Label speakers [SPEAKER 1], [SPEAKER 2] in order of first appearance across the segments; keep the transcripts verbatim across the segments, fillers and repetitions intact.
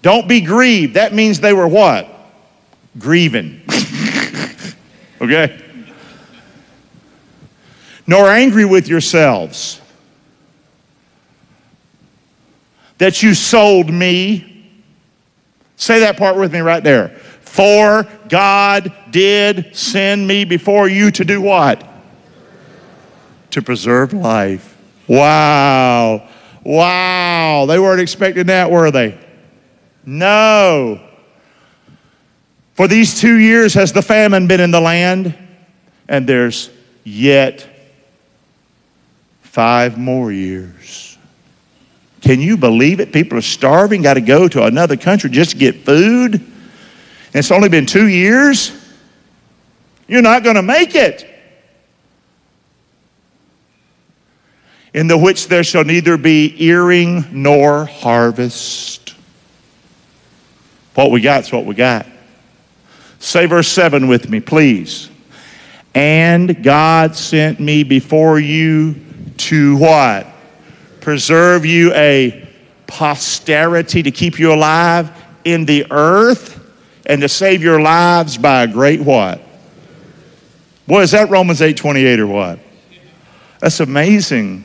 [SPEAKER 1] Don't be grieved. That means they were what? Grieving. Okay? Nor angry with yourselves that you sold me. Say that part with me right there. For God did send me before you to do what? To preserve life. Wow. Wow. They weren't expecting that, were they? No. For these two years has the famine been in the land, and there's yet five more years. Can you believe it? People are starving, got to go to another country just to get food. And it's only been two years. You're not going to make it. In the which there shall neither be earing nor harvest. What we got's what we got. Say verse seven with me, please. And God sent me before you to what? Preserve you a posterity, to keep you alive in the earth, and to save your lives by a great what? What is that, Romans eight twenty-eight or what? That's amazing.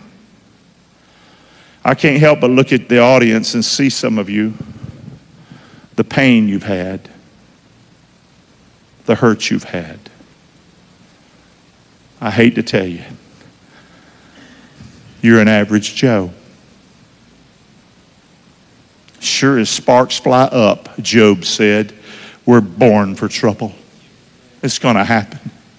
[SPEAKER 1] I can't help but look at the audience and see some of you, the pain you've had, the hurt you've had. I hate to tell you, you're an average Joe. Sure as sparks fly up, Job said, we're born for trouble. It's going to happen.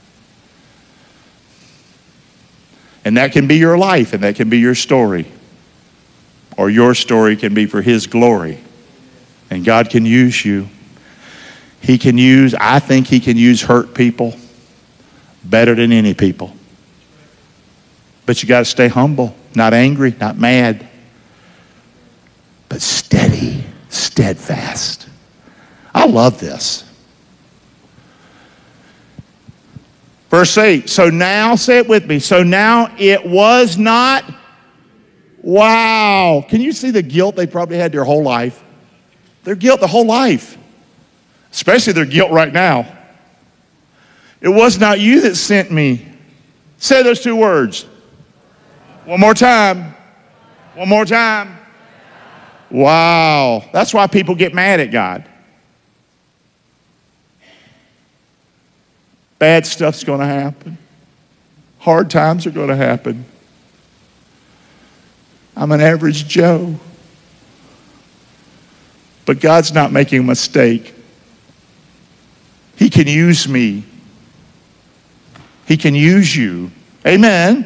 [SPEAKER 1] And that can be your life, and that can be your story. Or your story can be for His glory. And God can use you. He can use, I think He can use hurt people better than any people. But you got to stay humble, not angry, not mad, but steady, steadfast. I love this. Verse eight, so now, say it with me, so now it was not, wow. Can you see the guilt they probably had their whole life? Their guilt the whole life, especially their guilt right now. It was not you that sent me. Say those two words. One more time. One more time. Wow. That's why people get mad at God. Bad stuff's going to happen. Hard times are going to happen. I'm an average Joe. But God's not making a mistake. He can use me. He can use you. Amen.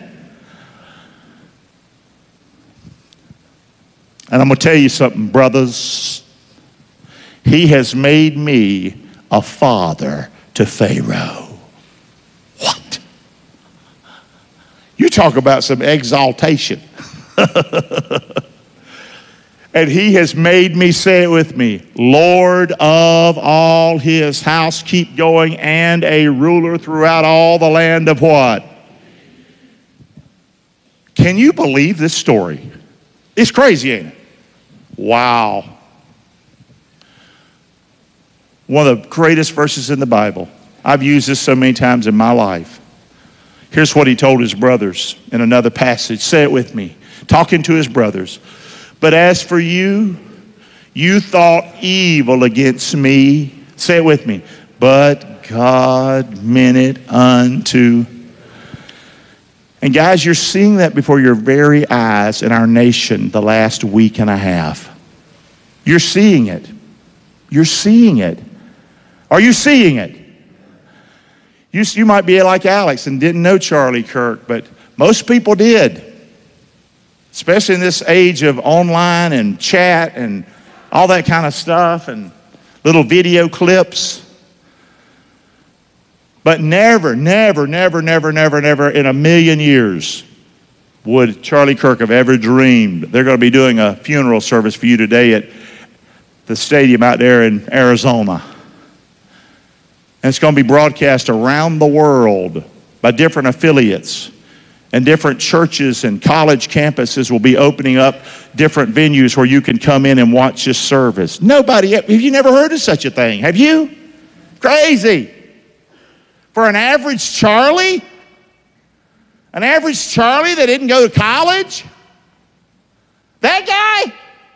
[SPEAKER 1] And I'm going to tell you something, brothers. He has made me a father to Pharaoh. What? You talk about some exaltation. And He has made me, say it with me, Lord of all His house, keep going, and a ruler throughout all the land of what? Can you believe this story? It's crazy, ain't it? Wow. One of the greatest verses in the Bible. I've used this so many times in my life. Here's what He told His brothers in another passage. Say it with me. Talking to His brothers. But as for you, you thought evil against me. Say it with me. But God meant it unto. And guys, you're seeing that before your very eyes in our nation the last week and a half. You're seeing it. You're seeing it. Are you seeing it? You, you might be like Alex and didn't know Charlie Kirk, but most people did. Especially in this age of online and chat and all that kind of stuff and little video clips. But never, never, never, never, never, never in a million years would Charlie Kirk have ever dreamed they're going to be doing a funeral service for you today at the stadium out there in Arizona. And it's going to be broadcast around the world by different affiliates. And different churches and college campuses will be opening up different venues where you can come in and watch this service. Nobody, have you never heard of such a thing? Have you? Crazy. For an average Charlie? An average Charlie that didn't go to college? That guy?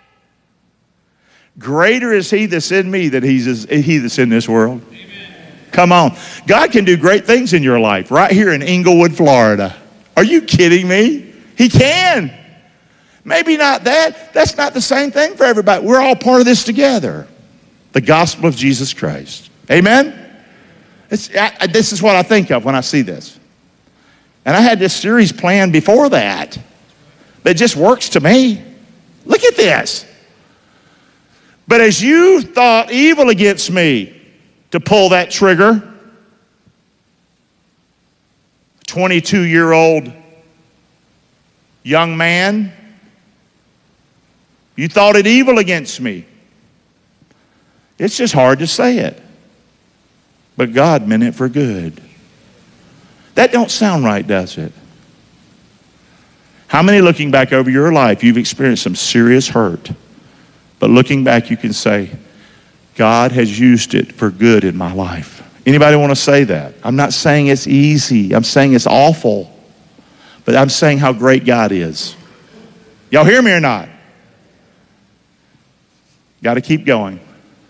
[SPEAKER 1] Greater is he that's in me than he's he that's in this world. Amen. Come on. God can do great things in your life right here in Englewood, Florida. Are you kidding me? He can. Maybe not that. That's not the same thing for everybody. We're all part of this together. The gospel of Jesus Christ. Amen? It's, I, this is what I think of when I see this. And I had this series planned before that. But it just works to me. Look at this. But as you thought evil against me to pull that trigger, twenty-two-year-old young man, you thought it evil against me. It's just hard to say it. But God meant it for good. That don't sound right, does it? How many looking back over your life, you've experienced some serious hurt, but looking back you can say, God has used it for good in my life. Anybody want to say that? I'm not saying it's easy. I'm saying it's awful. But I'm saying how great God is. Y'all hear me or not? Got to keep going.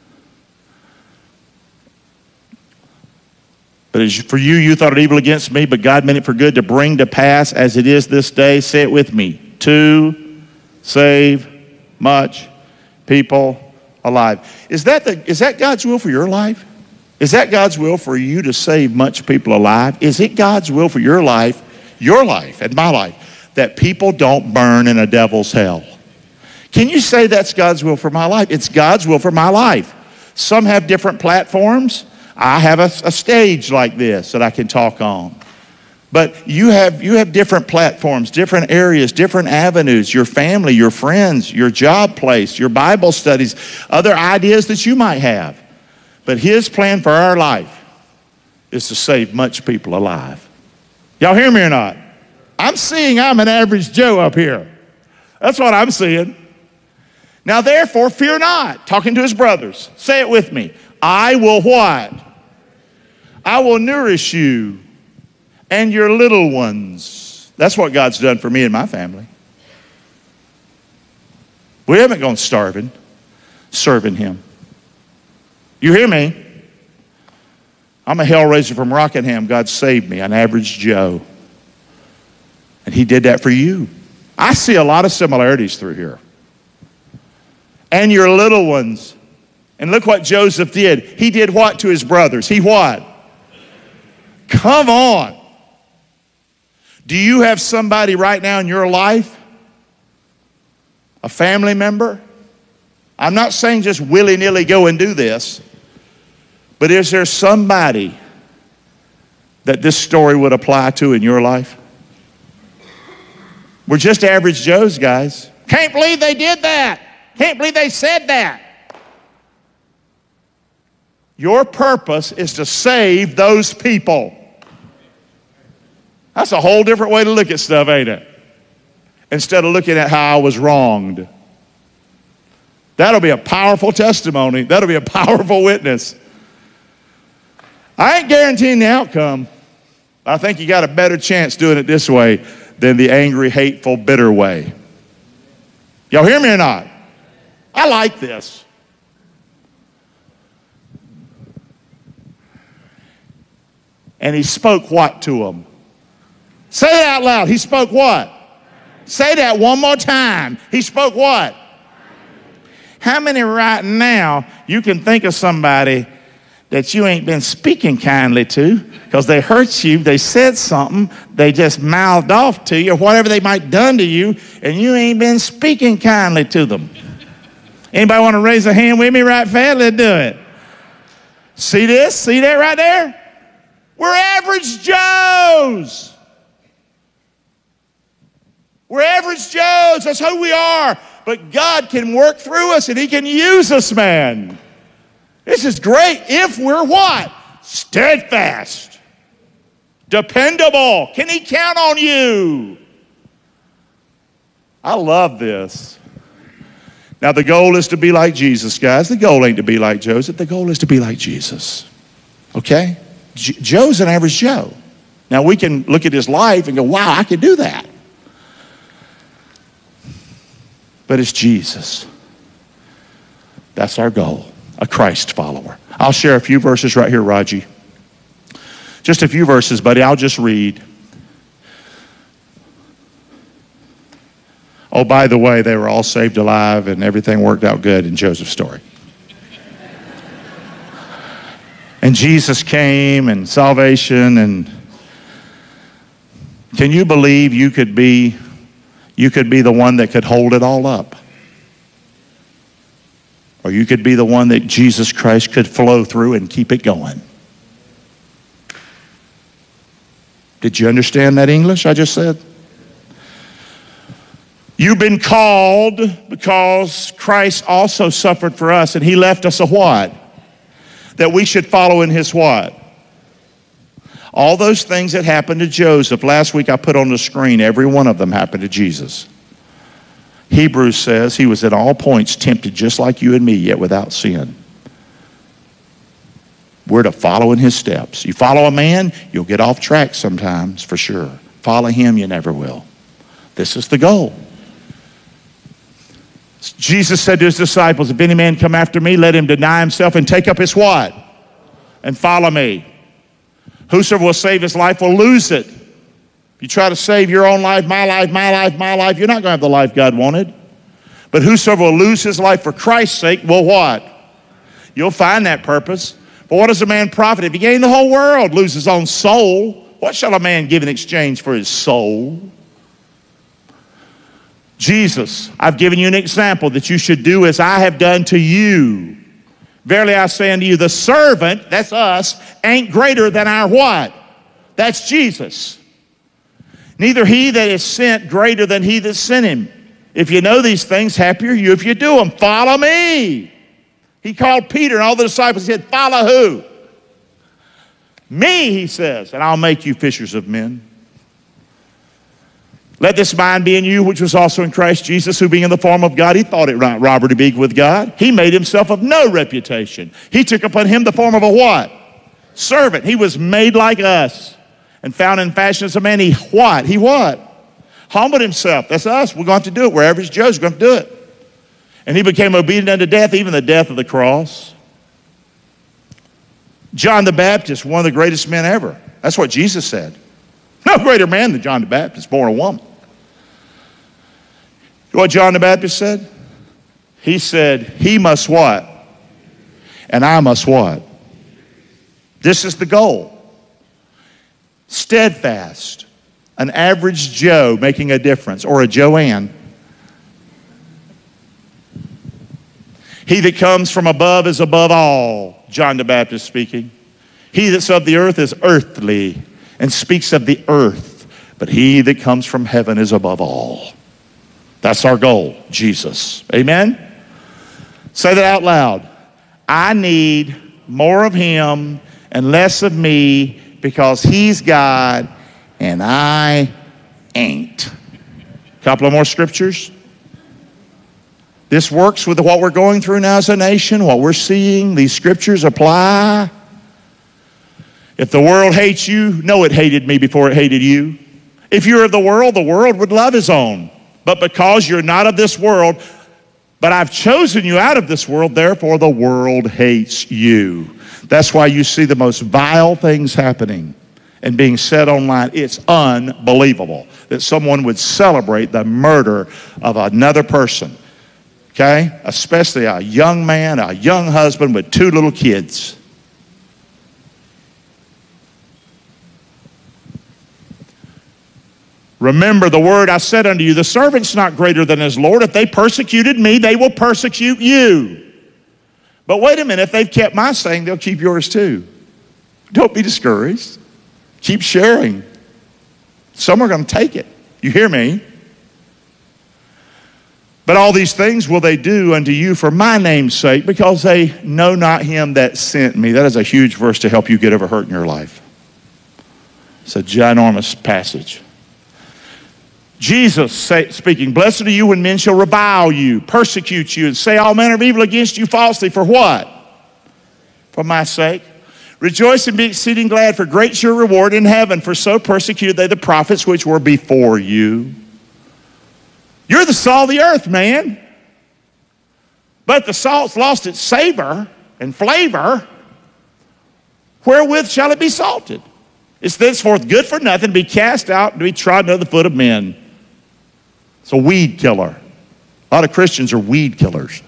[SPEAKER 1] But as for you, you thought it evil against me, but God meant it for good to bring to pass as it is this day. Say it with me. To save much people alive. Is that the, is that God's will for your life? Is that God's will for you to save much people alive? Is it God's will for your life, your life and my life, that people don't burn in a devil's hell? Can you say that's God's will for my life? It's God's will for my life. Some have different platforms. I have a, a stage like this that I can talk on. But you have, you have different platforms, different areas, different avenues, your family, your friends, your job place, your Bible studies, other ideas that you might have. But his plan for our life is to save much people alive. Y'all hear me or not? I'm seeing I'm an average Joe up here. That's what I'm seeing. Now therefore, fear not. Talking to his brothers. Say it with me. I will what? I will nourish you and your little ones. That's what God's done for me and my family. We haven't gone starving, serving him. You hear me? I'm a hellraiser from Rockingham. God saved me, an average Joe. And he did that for you. I see a lot of similarities through here. And your little ones. And look what Joseph did. He did what to his brothers? He what? Come on. Do you have somebody right now in your life? A family member? I'm not saying just willy-nilly go and do this. But is there somebody that this story would apply to in your life? We're just average Joes, guys. Can't believe they did that. Can't believe they said that. Your purpose is to save those people. That's a whole different way to look at stuff, ain't it? Instead of looking at how I was wronged. That'll be a powerful testimony. That'll be a powerful witness. I ain't guaranteeing the outcome. I think you got a better chance doing it this way than the angry, hateful, bitter way. Y'all hear me or not? I like this. And he spoke what to them? Say it out loud. He spoke what? Say that one more time. He spoke what? How many right now you can think of somebody that you ain't been speaking kindly to because they hurt you, they said something, they just mouthed off to you, or whatever they might done to you, and you ain't been speaking kindly to them? Anybody want to raise a hand with me right fast? Let's do it. See this? See that right there? We're average Joes. We're average Joes. That's who we are. But God can work through us and he can use us, man. This is great if we're what? Steadfast. Dependable. Can he count on you? I love this. Now, the goal is to be like Jesus, guys. The goal ain't to be like Joseph. The goal is to be like Jesus. Okay? J- Joe's an average Joe. Now, we can look at his life and go, wow, I could do that. But it's Jesus. That's our goal, a Christ follower. I'll share a few verses right here, Raji. Just a few verses, buddy. I'll just read. Oh, by the way, they were all saved alive and everything worked out good in Joseph's story. And Jesus came and salvation, and can you believe you could be you could be the one that could hold it all up? Or you could be the one that Jesus Christ could flow through and keep it going. Did you understand that English I just said? You've been called because Christ also suffered for us, and he left us a what? That we should follow in his what? All those things that happened to Joseph, last week I put on the screen, every one of them happened to Jesus. Hebrews says he was at all points tempted just like you and me, yet without sin. We're to follow in his steps. You follow a man, you'll get off track sometimes, for sure. Follow him, you never will. This is the goal. Jesus said to his disciples, if any man come after me, let him deny himself and take up his what? And follow me. Whosoever will save his life will lose it. If you try to save your own life, my life, my life, my life, you're not going to have the life God wanted. But whosoever will lose his life for Christ's sake will what? You'll find that purpose. But what does a man profit if he gain the whole world, lose his own soul? What shall a man give in exchange for his soul? Jesus, I've given you an example that you should do as I have done to you. Verily I say unto you, the servant, that's us, ain't greater than our what? That's Jesus. Neither he that is sent greater than he that sent him. If you know these things, happy are you if you do them. Follow me. He called Peter and all the disciples. He said, follow who? Me, he says, and I'll make you fishers of men. Let this mind be in you, which was also in Christ Jesus, who being in the form of God, he thought it not robbery to be equal with God. He made himself of no reputation. He took upon him the form of a what? Servant. He was made like us. And found in fashion as a man, he what? He what? Humbled himself. That's us. We're going to have to do it. Wherever average Joe's going to do it. And he became obedient unto death, even the death of the cross. John the Baptist, one of the greatest men ever. That's what Jesus said. No greater man than John the Baptist, born a woman. You know what John the Baptist said? He said, he must what? And I must what? This is the goal. Steadfast. An average Joe making a difference, or a Joanne. He that comes from above is above all, John the Baptist speaking. He that's of the earth is earthly, and speaks of the earth. But he that comes from heaven is above all. That's our goal, Jesus. Amen? Say that out loud. I need more of him and less of me, because he's God and I ain't. A couple of more scriptures. This works with what we're going through now as a nation, what we're seeing. These scriptures apply. If the world hates you, know it hated me before it hated you. If you're of the world, the world would love his own. But because you're not of this world, but I've chosen you out of this world, therefore the world hates you. That's why you see the most vile things happening and being said online. It's unbelievable that someone would celebrate the murder of another person. Okay? Especially a young man, a young husband with two little kids. Remember the word I said unto you, the servant's not greater than his Lord. If they persecuted me, they will persecute you. But wait a minute, if they've kept my saying, they'll keep yours too. Don't be discouraged. Keep sharing. Some are going to take it. You hear me? But all these things will they do unto you for my name's sake, because they know not him that sent me. That is a huge verse to help you get over hurt in your life. It's a ginormous passage. Jesus say, speaking, blessed are you when men shall revile you, persecute you, and say all manner of evil against you falsely. For what? For my sake. Rejoice and be exceeding glad, for great is your reward in heaven, for so persecuted they the prophets which were before you. You're the salt of the earth, man. But the salt's lost its savor and flavor. Wherewith shall it be salted? It's thenceforth good for nothing, to be cast out and to be trodden under the foot of men. It's a weed killer. A lot of Christians are weed killers.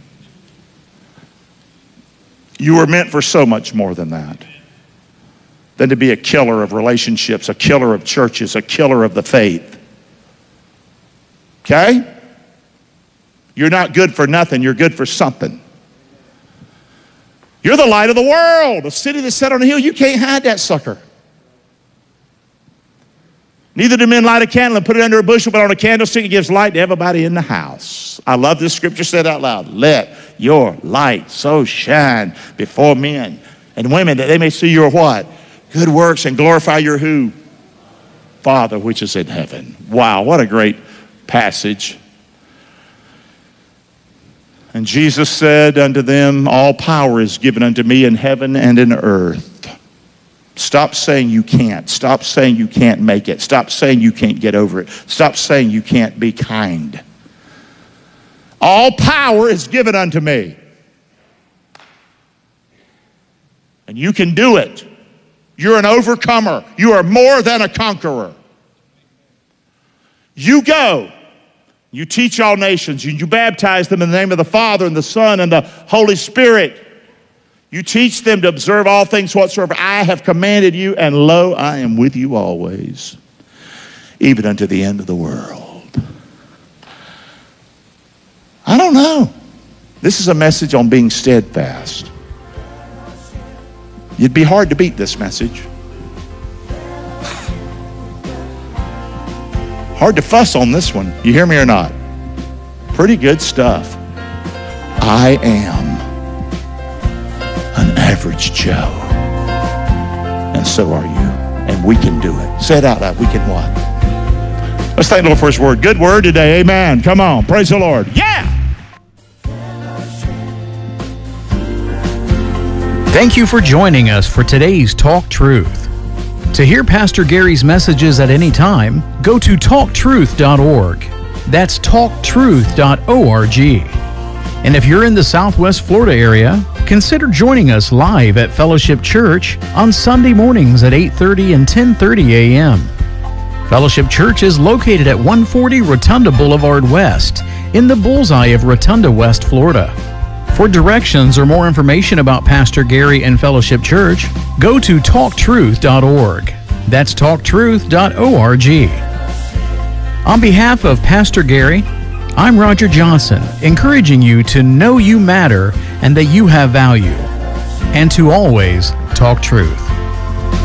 [SPEAKER 1] You were meant for so much more than that. Than to be a killer of relationships, a killer of churches, a killer of the faith. Okay? You're not good for nothing, you're good for something. You're the light of the world, a city that's set on a hill. You can't hide that sucker. Neither do men light a candle and put it under a bushel, but on a candlestick it gives light to everybody in the house. I love this scripture said out loud. Let your light so shine before men and women that they may see your what? Good works and glorify your who? Father which is in heaven. Wow, what a great passage. And Jesus said unto them, all power is given unto me in heaven and in earth. Stop saying you can't. Stop saying you can't make it. Stop saying you can't get over it. Stop saying you can't be kind. All power is given unto me. And you can do it. You're an overcomer. You are more than a conqueror. You go. You teach all nations. You baptize them in the name of the Father and the Son and the Holy Spirit. You teach them to observe all things whatsoever I have commanded you, and lo, I am with you always, even unto the end of the world. I don't know. This is a message on being steadfast. It'd be hard to beat this message. Hard to fuss on this one. You hear me or not? Pretty good stuff. I am an average Joe. And so are you. And we can do it. Say it out loud. We can what? Let's thank the Lord for his word. Good word today. Amen. Come on. Praise the Lord. Yeah.
[SPEAKER 2] Thank you for joining us for today's Talk Truth. To hear Pastor Gary's messages at any time, go to talk truth dot org. That's talk truth dot org. And if you're in the Southwest Florida area, consider joining us live at Fellowship Church on Sunday mornings at eight thirty and ten thirty a m Fellowship Church is located at one forty Rotunda Boulevard West in the bullseye of Rotunda, West Florida. For directions or more information about Pastor Gary and Fellowship Church, go to talk truth dot org. That's talk truth dot org. On behalf of Pastor Gary, I'm Roger Johnson, encouraging you to know you matter and that you have value, and to always talk truth.